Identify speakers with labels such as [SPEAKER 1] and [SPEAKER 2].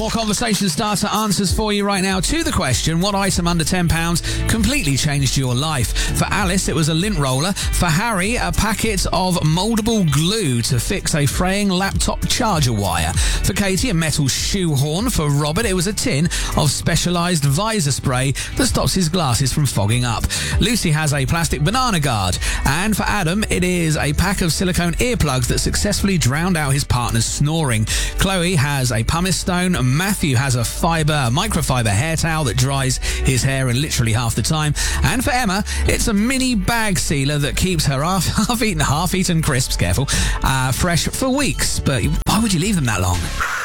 [SPEAKER 1] More conversation starter answers for you right now to the question, what item under £10 completely changed your life? For Alice, it was a lint roller. For Harry, a packet of mouldable glue to fix a fraying laptop charger wire. For Katie, a metal shoehorn. For Robert, it was a tin of specialised visor spray that stops his glasses from fogging up. Lucy has a plastic banana guard. And for Adam, it is a pack of silicone earplugs that successfully drowned out his partner's snoring. Chloe has a pumice stone. Matthew has a microfiber hair towel that dries his hair in literally half the time. And for Emma, it's a mini bag sealer that keeps her half-eaten crisps, fresh for weeks. But why would you leave them that long?